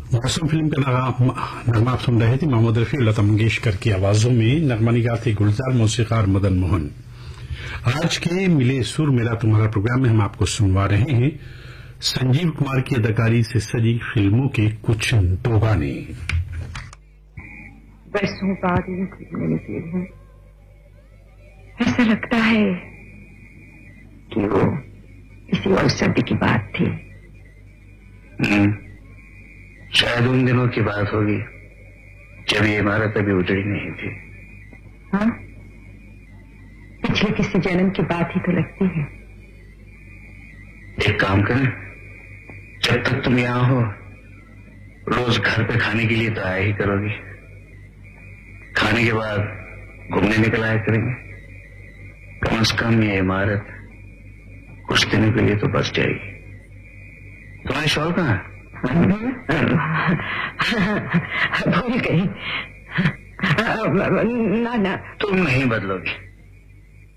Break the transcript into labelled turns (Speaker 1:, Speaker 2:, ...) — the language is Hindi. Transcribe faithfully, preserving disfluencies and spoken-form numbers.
Speaker 1: मौसम फिल्म का नगमा आप सुन रहे थे। मोहम्मद रफी, लता मंगेशकर की आवाजों में नगमा निगार थे गुलजार मौसीकार मदन मोहन। आज के मिले सुर मेरा तुम्हारा प्रोग्राम में हम आपको सुनवा रहे हैं संजीव कुमार की अदाकारी से सजी फिल्मों के कुछ दो गाने।
Speaker 2: बरसों बाद यूं घूमने निकली हूं, ऐसा लगता है कि वो किसी और सदी की बात थी।
Speaker 3: शायद उन दिनों की बात होगी जब ये इमारत अभी उजड़ी नहीं थी।
Speaker 2: हाँ, पिछले किसी जन्म की बात ही तो लगती है।
Speaker 3: एक काम करें, जब तक तुम यहाँ हो रोज घर पे खाने के लिए तो आया ही करोगी, खाने के बाद घूमने निकल आया करेंगे। कम से कम ये इमारत कुछ दिनों के लिए तो बच जाएगी। तुम्हारी शॉल कहाँ है?
Speaker 2: भूल गई। ना ना,
Speaker 3: तुम नहीं बदलोगी।